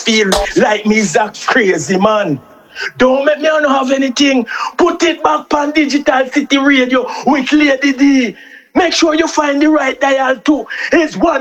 feel like me Zach crazy, man. Don't make me not have anything. Put it back on Digital City Radio with Lady D. Make sure you find the right dial too. It's one